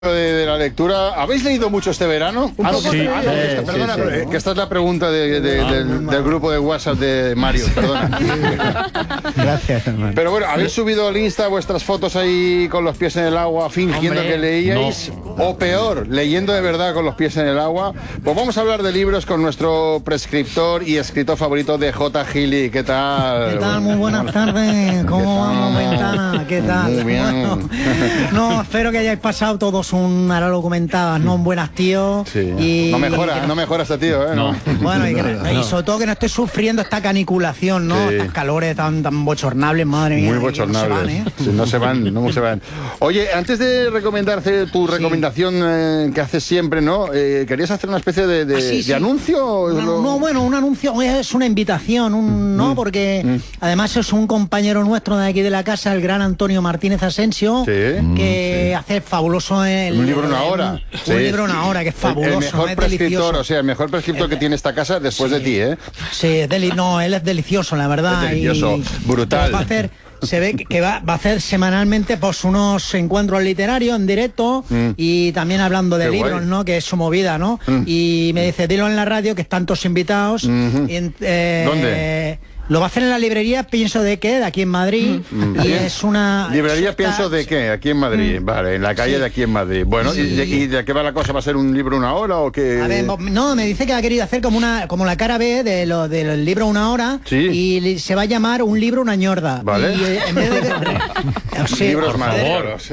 de la lectura. ¿Habéis leído mucho este verano? Sí, perdona, que esta es la pregunta del grupo de WhatsApp de Mario, perdona. Gracias, hermano. Pero bueno, ¿habéis subido al Insta vuestras fotos ahí con los pies en el agua fingiendo que leíais? No. O peor, leyendo de verdad con los pies en el agua. Pues vamos a hablar de libros con nuestro prescriptor y escritor favorito de J. Gili. ¿Qué tal? ¿Qué tal? Muy buenas tardes. ¿Cómo vamos, Ventana? ¿Qué tal? Muy bien. Bueno, no, espero que hayáis pasado todos ahora lo comentabas, ¿no? Un buen hastío. Sí. Y no mejora este tío, ¿eh? No. Bueno, y sobre todo que no esté sufriendo esta caniculación, ¿no? Sí. Estas calores tan bochornables, madre mía. Muy bochornables. No se van. Oye, antes de recomendarte tu recomendación que haces siempre, ¿no? ¿Querías hacer una especie de anuncio? Un anuncio, es una invitación, ¿no? Porque además es un compañero nuestro de aquí de la casa, el gran Antonio Martínez Asensio, que hace fabuloso un libro una hora. Un libro una hora, que es fabuloso. El mejor prescriptor, o sea, el mejor prescriptor que tiene esta casa después de ti, ¿eh? Sí, él es delicioso, la verdad. Es delicioso, brutal. Se ve que va a hacer semanalmente pues unos encuentros literarios en directo y también hablando de libros, guay, ¿no? Que es su movida, ¿no? Y me dice, dilo en la radio, que están todos invitados. ¿Dónde? Lo va a hacer en la librería Pienso de qué, de aquí en Madrid. Y es una... ¿Librería Pienso de qué? Aquí en Madrid. Vale, en la calle de aquí en Madrid. Bueno, sí. ¿Y de qué va la cosa? ¿Va a ser un libro una hora o qué? A ver, no, me dice que ha querido hacer como la cara B del libro una hora. Sí. Y se va a llamar Un libro una ñorda. Vale. Y en vez de... libros más duros.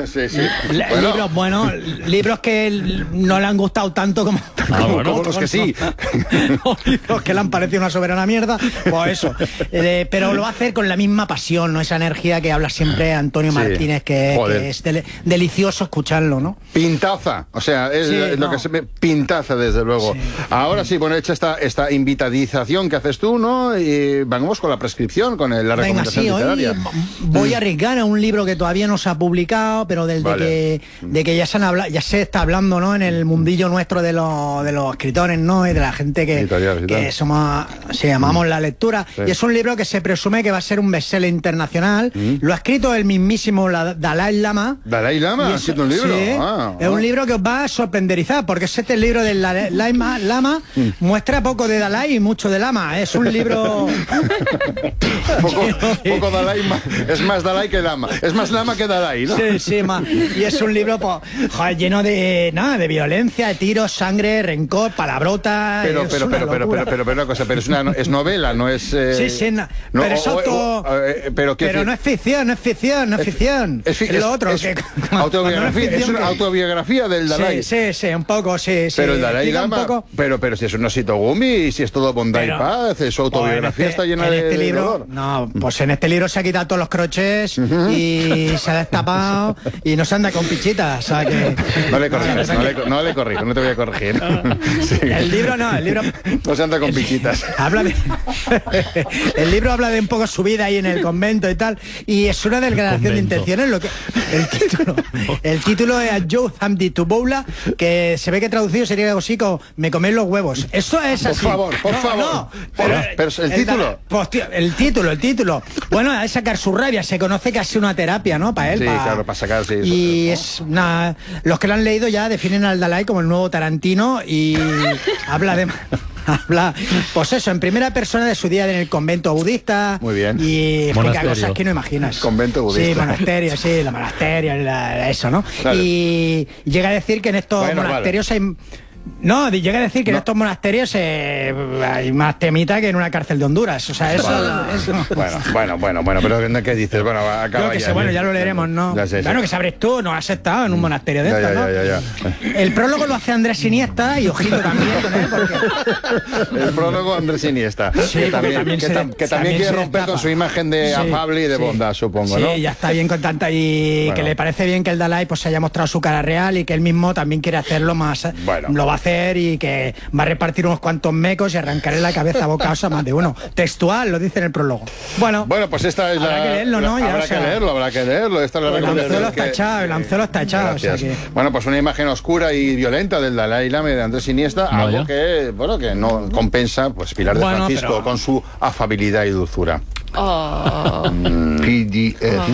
Libros que no le han gustado tanto como los que sí. Los que le han parecido una soberana mierda. Pues eso. Pero lo va a hacer con la misma pasión, ¿no? Esa energía que habla siempre Antonio Martínez, que es delicioso escucharlo, ¿no? Pintaza, o sea, es lo que se ve, pintaza desde luego. Sí. Ahora sí, bueno, hecha esta invitadización que haces tú, ¿no? Y vamos con la prescripción, con la recomendación literaria. Hoy voy a arriesgar a un libro que todavía no se ha publicado, pero de que ya se está hablando, ¿no? En el mundillo nuestro de los escritores, ¿no? Y de la gente que somos, amamos la lectura. Sí. Y es un libro que se presume que va a ser un bestseller internacional. Lo ha escrito el mismísimo Dalai Lama. ¿Dalai Lama ha escrito un libro? Sí, es un libro que os va a sorprenderizar, porque el libro del Lama muestra poco de Dalai y mucho de Lama. Es un libro... poco Dalai, es más Dalai que Lama. Es más Lama que Dalai, ¿no? Sí, y es un libro lleno de violencia, de tiros, sangre, rencor, palabrotas. Pero una cosa, pero es novela, no es... pero no es ficción, es lo otro. Es una autobiografía del Dalai. Sí, un poco, sí. Pero el Dalai Lama, pero si es un osito gumi y si es todo bondad y paz, su autobiografía está llena de libro. No, pues en este libro se ha quitado todos los crochets y se ha destapado y no se anda con pichitas, o sea que... No le corrijo, no te voy a corregir. Sí. El libro no se anda con pichitas. El libro habla de un poco su vida ahí en el convento y tal, y es una declaración de intenciones. El título es Joe Hamdi Tuboula, que se ve que traducido sería algo así como me comen los huevos. Eso es así. Por favor. Pero el título. El título. Bueno, es sacar su rabia. Se conoce que ha sido una terapia, ¿no? Para él. Sí, claro, para sacar, sí. Y es una... Los que lo han leído ya definen al Dalai como el nuevo Tarantino y habla, pues eso, en primera persona de su día en el convento budista. Muy bien. Y explica cosas que no imaginas. Convento budista. La monasterio, eso, ¿no? Claro. Y llega a decir que en estos monasterios hay... No, llega a decir que en estos monasterios hay más temita que en una cárcel de Honduras. O sea, eso... Bueno, pero ¿qué dices? Bueno, acaba ya. Ya lo leeremos, ¿no? Claro, que sabres tú, no has estado en un monasterio de estos, ¿no? Ya. El prólogo lo hace Andrés Iniesta y ojito también con él, porque... El prólogo Andrés Iniesta. Sí, que también quiere romper con su imagen de afable y de bondad, supongo, ¿no? Sí, ya está bien con tanta... Y que le parece bien que el Dalai pues se haya mostrado su cara real y que él mismo también quiere hacerlo más... Lo va a hacer y que va a repartir unos cuantos mecos y arrancarle la cabeza a bocaos a más de uno. Textual, lo dice en el prólogo. Bueno, pues esta es habrá que leerlo, ¿no? Habrá que leerlo. Esta es la recomendación. El anzuelo está echado. O sea que... Bueno, pues una imagen oscura y violenta del Dalai Lama y de Andrés Iniesta, algo que no compensa, pues Pilar de Francisco con su afabilidad y dulzura. PDF.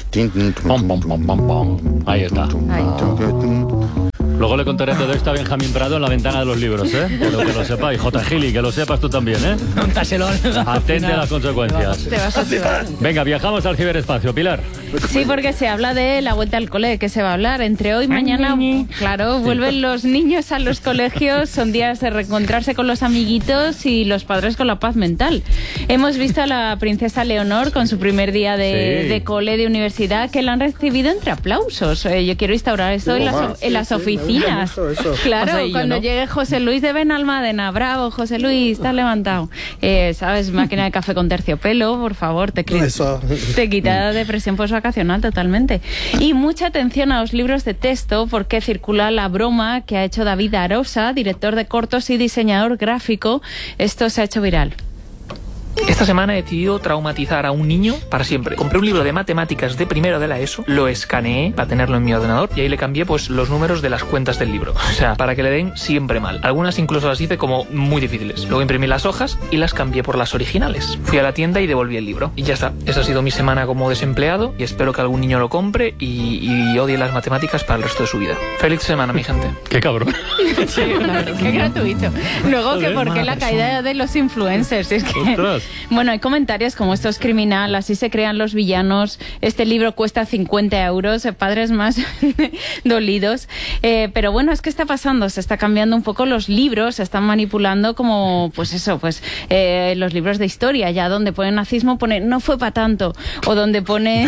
Ahí está. Luego le contaré todo esto a Benjamín Prado en la ventana de los libros, ¿eh? Pero que lo sepáis. J. Gili, que lo sepas tú también, ¿eh? Contáselo. Atente a las consecuencias. Te vas a llevar. Venga, viajamos al ciberespacio, Pilar. Sí, porque se habla de la vuelta al cole, que se va a hablar entre hoy y mañana. Claro, vuelven los niños a los colegios, son días de reencontrarse con los amiguitos y los padres con la paz mental. Hemos visto a la princesa Leonor con su primer día de cole, de universidad, que la han recibido entre aplausos. Yo quiero instaurar esto en las oficinas. Claro, José, cuando ¿no? llegue José Luis de Benalmádena, bravo, José Luis, estás levantado. ¿Sabes? Máquina de café con terciopelo, por favor, te quita la depresión posvacacional totalmente. Y mucha atención a los libros de texto, porque circula la broma que ha hecho David Arosa, director de cortos y diseñador gráfico. Esto se ha hecho viral. Esta semana he decidido traumatizar a un niño para siempre. Compré un libro de matemáticas de primero de la ESO, lo escaneé para tenerlo en mi ordenador y ahí le cambié pues los números de las cuentas del libro. O sea, para que le den siempre mal. Algunas incluso las hice como muy difíciles. Luego imprimí las hojas y las cambié por las originales. Fui a la tienda y devolví el libro. Y ya está. Esa ha sido mi semana como desempleado y espero que algún niño lo compre y odie las matemáticas para el resto de su vida. Feliz semana, mi gente. Qué cabrón. Sí, claro, qué gratuito. Luego que por qué la caída de los influencers. Es que, bueno, hay comentarios como esto es criminal, así se crean los villanos, este libro cuesta 50 euros, padres más dolidos. Pero bueno, es que está pasando, se está cambiando un poco los libros, se están manipulando como, pues eso, pues los libros de historia, ya donde pone nazismo, pone no fue para tanto, o donde pone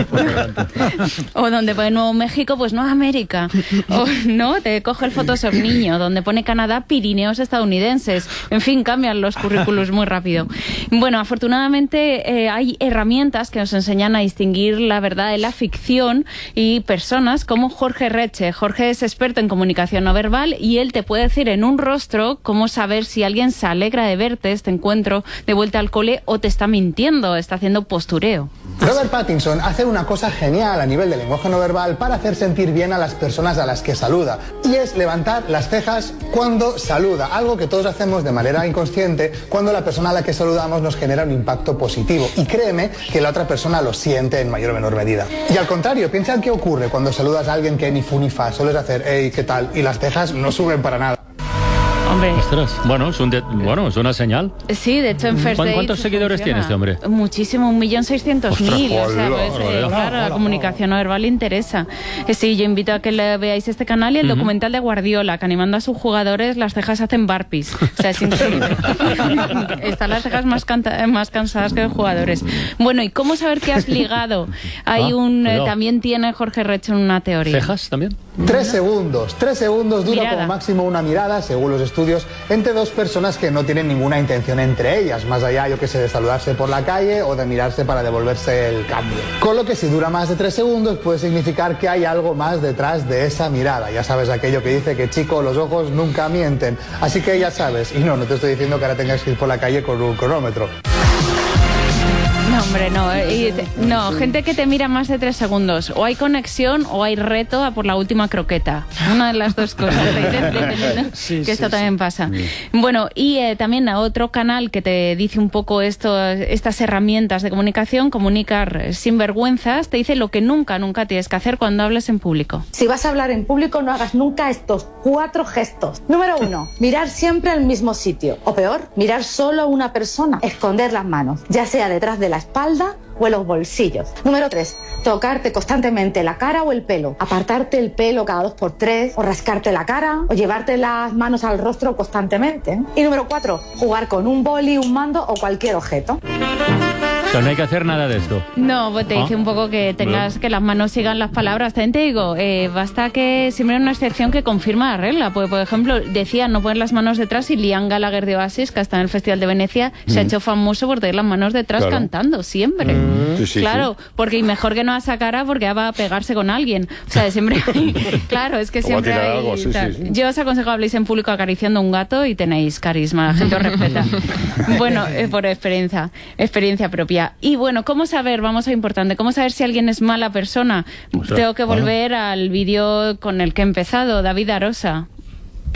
Nuevo México, pues no América, o no, te coge el Photoshop niño, donde pone Canadá, Pirineos estadounidenses, en fin, cambian los currículos muy rápido. Bueno, afortunadamente hay herramientas que nos enseñan a distinguir la verdad de la ficción y personas como Jorge Reche. Jorge es experto en comunicación no verbal y él te puede decir en un rostro cómo saber si alguien se alegra de verte, este encuentro de vuelta al cole, o te está mintiendo, está haciendo postureo. Robert Pattinson hace una cosa genial a nivel de lenguaje no verbal para hacer sentir bien a las personas a las que saluda, y es levantar las cejas cuando saluda, algo que todos hacemos de manera inconsciente cuando la persona a la que saludamos nos genera un impacto positivo, y créeme que la otra persona lo siente en mayor o menor medida. Y al contrario, piensa en qué ocurre cuando saludas a alguien que ni fu ni fa, sueles hacer hey, ¿qué tal? Y las cejas no suben para nada. Hombre. Ostras, bueno, es una señal. Sí, de hecho en First Date ¿Cuántos seguidores tiene este hombre? Muchísimo, 1.600.000. O sea, pues, claro, la comunicación no verbal le interesa. Sí, yo invito a que le veáis este canal y el documental de Guardiola, que animando a sus jugadores las cejas hacen burpees. O sea, es increíble. Están las cejas más cansadas que los jugadores. Bueno, ¿y cómo saber que has ligado? Hay también tiene Jorge Reche una teoría. ¿Cejas también? 3 segundos dura como máximo una mirada, según los estudios, entre dos personas que no tienen ninguna intención entre ellas, más allá, yo que sé, de saludarse por la calle o de mirarse para devolverse el cambio. Con lo que si dura más de 3 segundos puede significar que hay algo más detrás de esa mirada. Ya sabes aquello que dice que, chico, los ojos nunca mienten. Así que ya sabes, y no te estoy diciendo que ahora tengas que ir por la calle con un cronómetro. No, hombre, no. Gente que te mira más de 3 segundos. O hay conexión o hay reto a por la última croqueta. Una de las dos cosas. Esto también pasa. Bueno, y también a otro canal que te dice un poco estas herramientas de comunicación, Comunicar sin vergüenzas, te dice lo que nunca tienes que hacer cuando hables en público. Si vas a hablar en público, no hagas nunca estos 4 gestos. Número 1, mirar siempre al mismo sitio. O peor, mirar solo a una persona. Esconder las manos, ya sea detrás de la espalda o en los bolsillos. Número 3, tocarte constantemente la cara o el pelo. Apartarte el pelo cada 2 por 3, o rascarte la cara, o llevarte las manos al rostro constantemente. Y número 4, jugar con un boli, un mando o cualquier objeto. O sea, no hay que hacer nada de esto. No, pues te dice un poco que tengas que las manos sigan las palabras. También te digo, basta que siempre hay una excepción que confirma la regla. Porque, por ejemplo, decía no poner las manos detrás, y Liam Gallagher de Oasis, que está en el Festival de Venecia, se ha hecho famoso por tener las manos detrás cantando siempre. Claro, porque y mejor que no a esa cara, porque va a pegarse con alguien. O sea, siempre hay, claro, es que siempre hay, algo, Yo os aconsejo habléis en público acariciando un gato y tenéis carisma, la gente os respeta. Bueno, por experiencia propia. Y bueno, ¿cómo saber? Vamos a importante. ¿Cómo saber si alguien es mala persona? Tengo que volver al vídeo con el que he empezado, David Arosa.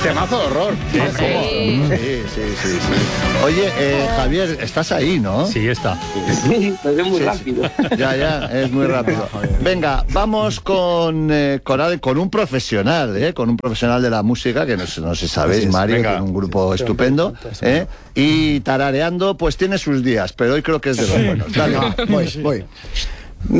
Temazo de horror. Sí. Oye, Javier, estás ahí, ¿no? Sí, está. Sí, es muy rápido. Ya, es muy rápido. Venga, vamos con un profesional, con un profesional de la música, que no sé si sabéis, Mario, que es un grupo estupendo, y tarareando, pues tiene sus días, pero hoy creo que es de los buenos. Dale. Voy.